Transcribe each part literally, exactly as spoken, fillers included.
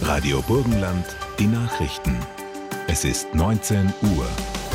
Radio Burgenland, die Nachrichten. Es ist neunzehn Uhr.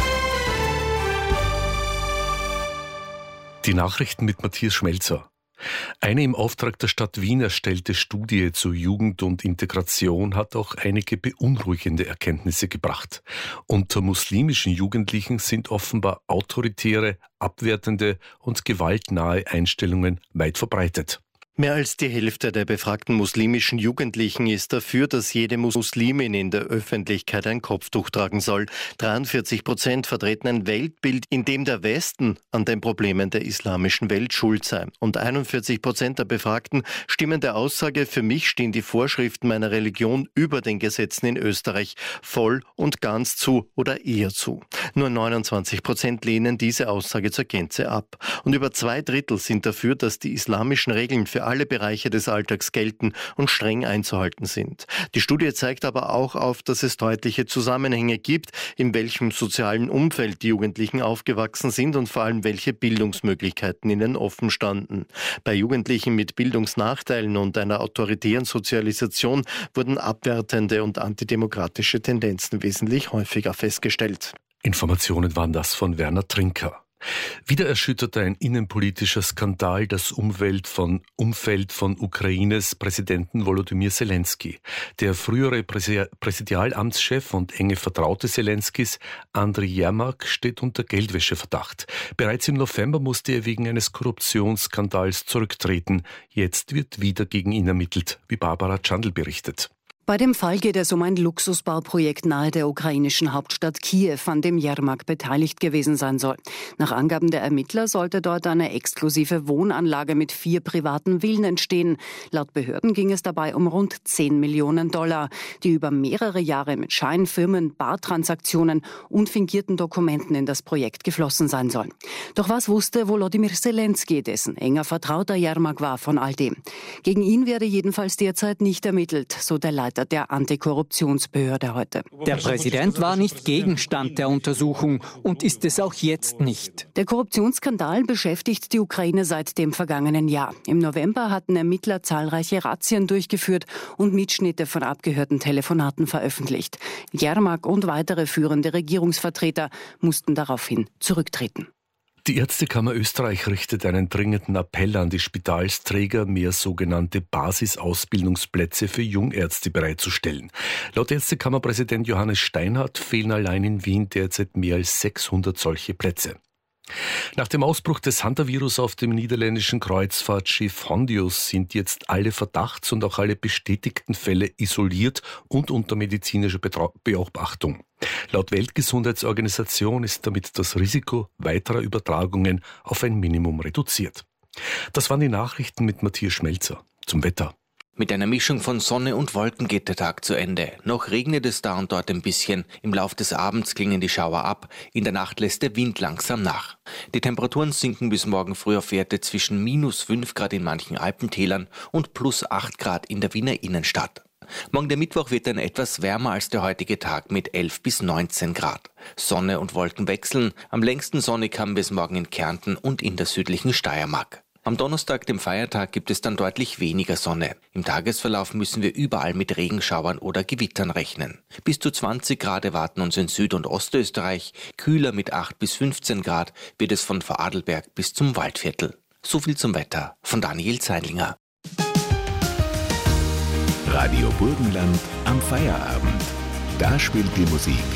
Die Nachrichten mit Matthias Schmelzer. Eine im Auftrag der Stadt Wien erstellte Studie zu Jugend und Integration hat auch einige beunruhigende Erkenntnisse gebracht. Unter muslimischen Jugendlichen sind offenbar autoritäre, abwertende und gewaltnahe Einstellungen weit verbreitet. Mehr als die Hälfte der befragten muslimischen Jugendlichen ist dafür, dass jede Muslimin in der Öffentlichkeit ein Kopftuch tragen soll. dreiundvierzig Prozent vertreten ein Weltbild, in dem der Westen an den Problemen der islamischen Welt schuld sei. Und einundvierzig Prozent der Befragten stimmen der Aussage, für mich stehen die Vorschriften meiner Religion über den Gesetzen in Österreich voll und ganz zu oder eher zu. Nur neunundzwanzig Prozent lehnen diese Aussage zur Gänze ab. Und über zwei Drittel sind dafür, dass die islamischen Regeln für alle Bereiche des Alltags gelten und streng einzuhalten sind. Die Studie zeigt aber auch auf, dass es deutliche Zusammenhänge gibt, in welchem sozialen Umfeld die Jugendlichen aufgewachsen sind und vor allem welche Bildungsmöglichkeiten ihnen offen standen. Bei Jugendlichen mit Bildungsnachteilen und einer autoritären Sozialisation wurden abwertende und antidemokratische Tendenzen wesentlich häufiger festgestellt. Informationen waren das von Werner Trinker. Wieder erschütterte ein innenpolitischer Skandal das Umfeld von, Umfeld von Ukraines Präsidenten Volodymyr Zelensky. Der frühere Präsi- Präsidialamtschef und enge Vertraute Zelenskys, Andriy Jermak, steht unter Geldwäscheverdacht. Bereits im November musste er wegen eines Korruptionsskandals zurücktreten. Jetzt wird wieder gegen ihn ermittelt, wie Barbara Tschandl berichtet. Bei dem Fall geht es um ein Luxusbauprojekt nahe der ukrainischen Hauptstadt Kiew, an dem Jermak beteiligt gewesen sein soll. Nach Angaben der Ermittler sollte dort eine exklusive Wohnanlage mit vier privaten Villen entstehen. Laut Behörden ging es dabei um rund zehn Millionen Dollar, die über mehrere Jahre mit Scheinfirmen, Bartransaktionen und fingierten Dokumenten in das Projekt geflossen sein sollen. Doch was wusste Volodymyr Zelensky, dessen enger Vertrauter Jermak war, von all dem? Gegen ihn werde jedenfalls derzeit nicht ermittelt, so der Leiter der Antikorruptionsbehörde heute. Der Präsident war nicht Gegenstand der Untersuchung und ist es auch jetzt nicht. Der Korruptionsskandal beschäftigt die Ukraine seit dem vergangenen Jahr. Im November hatten Ermittler zahlreiche Razzien durchgeführt und Mitschnitte von abgehörten Telefonaten veröffentlicht. Jermak und weitere führende Regierungsvertreter mussten daraufhin zurücktreten. Die Ärztekammer Österreich richtet einen dringenden Appell an die Spitalsträger, mehr sogenannte Basisausbildungsplätze für Jungärzte bereitzustellen. Laut Ärztekammerpräsident Johannes Steinhardt fehlen allein in Wien derzeit mehr als sechshundert solche Plätze. Nach dem Ausbruch des Hantavirus auf dem niederländischen Kreuzfahrtschiff Hondius sind jetzt alle Verdachts- und auch alle bestätigten Fälle isoliert und unter medizinischer Betra- Beobachtung. Laut Weltgesundheitsorganisation ist damit das Risiko weiterer Übertragungen auf ein Minimum reduziert. Das waren die Nachrichten mit Matthias Schmelzer. Zum Wetter. Mit einer Mischung von Sonne und Wolken geht der Tag zu Ende. Noch regnet es da und dort ein bisschen. Im Lauf des Abends klingen die Schauer ab. In der Nacht lässt der Wind langsam nach. Die Temperaturen sinken bis morgen früh auf Werte zwischen minus fünf Grad in manchen Alpentälern und plus acht Grad in der Wiener Innenstadt. Morgen der Mittwoch wird dann etwas wärmer als der heutige Tag mit elf bis neunzehn Grad. Sonne und Wolken wechseln. Am längsten sonnig haben wir es morgen in Kärnten und in der südlichen Steiermark. Am Donnerstag, dem Feiertag, gibt es dann deutlich weniger Sonne. Im Tagesverlauf müssen wir überall mit Regenschauern oder Gewittern rechnen. Bis zu zwanzig Grad erwarten uns in Süd- und Ostösterreich. Kühler mit acht bis fünfzehn Grad wird es von Vorarlberg bis zum Waldviertel. So viel zum Wetter von Daniel Zeidlinger. Radio Burgenland am Feierabend. Da spielt die Musik